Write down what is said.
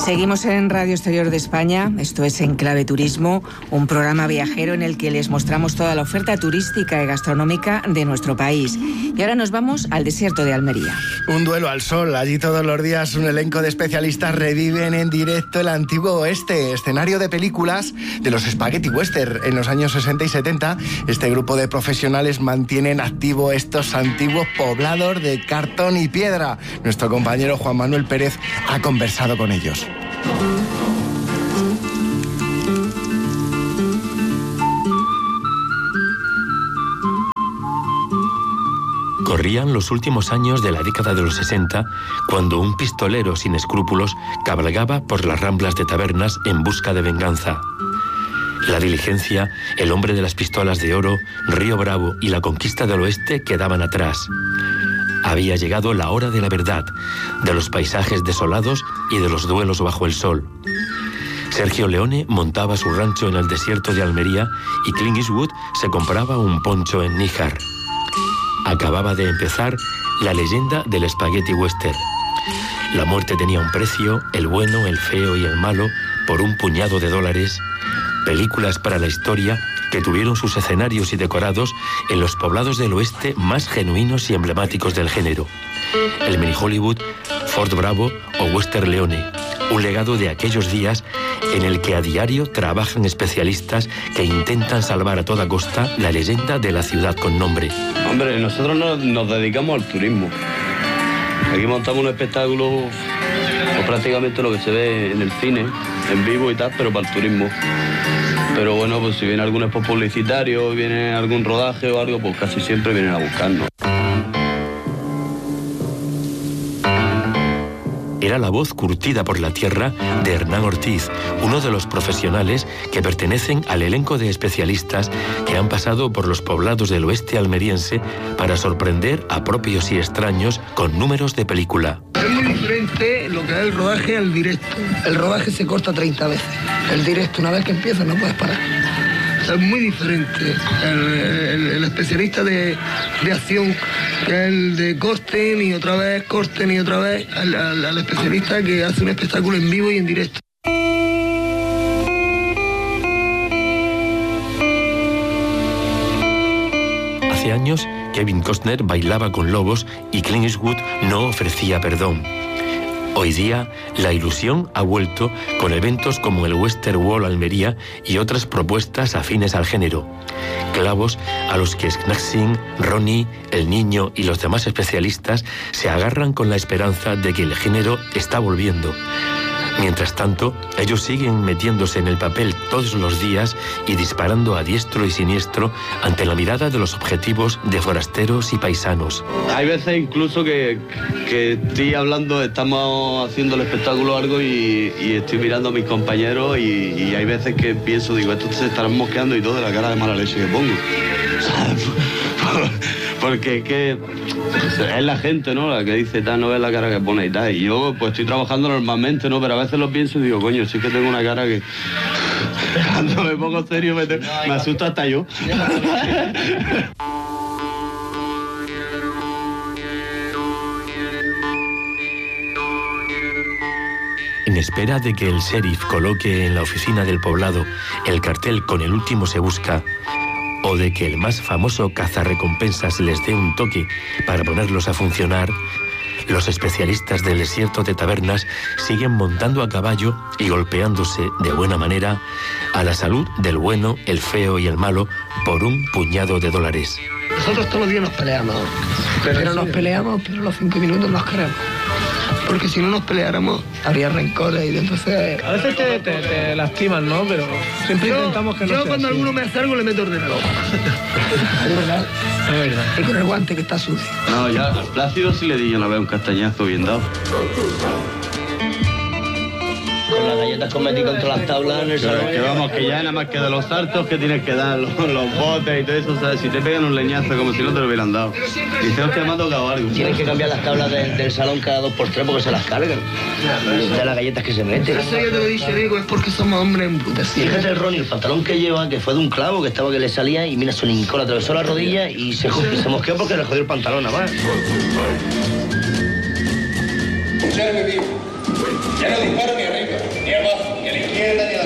Seguimos en Radio Exterior de España, esto es Enclave Turismo, un programa viajero en el que les mostramos toda la oferta turística y gastronómica de nuestro país. Y ahora nos vamos al desierto de Almería. Un duelo al sol, allí todos los días un elenco de especialistas reviven en directo el antiguo oeste, escenario de películas de los Spaghetti Western. En los años 60 y 70, este grupo de profesionales mantiene en activo estos antiguos poblados de cartón y piedra. Nuestro compañero Juan Manuel Pérez ha conversado con ellos. Corrían los últimos años de la década de los 60, cuando un pistolero sin escrúpulos cabalgaba por las ramblas de tabernas en busca de venganza. La diligencia, el hombre de las pistolas de oro, Río Bravo y la conquista del oeste quedaban atrás. Había llegado la hora de la verdad, de los paisajes desolados y de los duelos bajo el sol. Sergio Leone montaba su rancho en el desierto de Almería y Clint Eastwood se compraba un poncho en Níjar. Acababa de empezar la leyenda del Spaghetti Western. La muerte tenía un precio, el bueno, el feo y el malo, por un puñado de dólares. Películas para la historia que tuvieron sus escenarios y decorados en los poblados del oeste más genuinos y emblemáticos del género. El mini Hollywood, Fort Bravo o Western Leone. Un legado de aquellos días en el que a diario trabajan especialistas que intentan salvar a toda costa la leyenda de la ciudad con nombre. Hombre, nosotros nos dedicamos al turismo. Aquí montamos un espectáculo, pues prácticamente lo que se ve en el cine, en vivo y tal, pero para el turismo. Pero bueno, pues si viene algún spot publicitario, viene algún rodaje o algo, pues casi siempre vienen a buscarnos. Era la voz curtida por la tierra de Hernán Ortiz, uno de los profesionales que pertenecen al elenco de especialistas que han pasado por los poblados del oeste almeriense para sorprender a propios y extraños con números de película. Es muy diferente lo que es el rodaje al directo. El rodaje se corta 30 veces. El directo, una vez que empieza, no puedes parar. Es muy diferente. El especialista de acción, que es el de corten y otra vez, corten y otra vez, al especialista que hace un espectáculo en vivo y en directo. Hace años, Kevin Costner bailaba con lobos y Clint Eastwood no ofrecía perdón. Hoy día, la ilusión ha vuelto con eventos como el Western Wall Almería y otras propuestas afines al género. Clavos a los que Snaxing, Ronnie, El Niño y los demás especialistas se agarran con la esperanza de que el género está volviendo. Mientras tanto, ellos siguen metiéndose en el papel todos los días y disparando a diestro y siniestro ante la mirada de los objetivos de forasteros y paisanos. Hay veces incluso que estoy hablando, estamos haciendo el espectáculo o algo y estoy mirando a mis compañeros y hay veces que pienso, digo, estos se estarán mosqueando y todo de la cara de mala leche que pongo. Porque es que es la gente, ¿no? La que dice tal, no ves la cara que pone y tal. Y yo pues estoy trabajando normalmente, ¿no? Pero a veces lo pienso y digo, coño, sí que tengo una cara que cuando me pongo serio me asusto hasta yo. En espera de que el sheriff coloque en la oficina del poblado el cartel con el último se busca, o de que el más famoso cazarrecompensas les dé un toque para ponerlos a funcionar, los especialistas del desierto de tabernas siguen montando a caballo y golpeándose de buena manera a la salud del bueno, el feo y el malo por un puñado de dólares. Nosotros todos los días nos peleamos, pero nos peleamos, pero a los 5 minutos nos queremos. Porque si no nos peleáramos, habría rencores y entonces... A veces te lastiman, ¿no? Pero siempre intentamos que no sea Yo cuando así. alguno me hace algo le meto ordenador. Es verdad. Es verdad. Y con el guante que está sucio. No, ya al Plácido sí le di una vez un castañazo bien dado. Con las galletas cometidas contra las tablas en el salón. Que vamos, que ya nada más que de los saltos que tienes que dar, los botes y todo eso, ¿sabes? Si te pegan un leñazo como si no te lo hubieran dado. Y creo que me ha tocado algo. Tienes que cambiar las tablas del salón cada 2x3 porque se las cargan. De las galletas que se meten. Eso yo te lo he dicho, digo, es porque somos hombres embrutecidos. Fíjate el Ronnie, el pantalón que lleva, que fue de un clavo, que estaba que le salía, y mira, se le hincó, le atravesó la rodilla y se mosqueó porque le jodió el pantalón, nada más. Ya no disparo ni arriba. y a la izquierda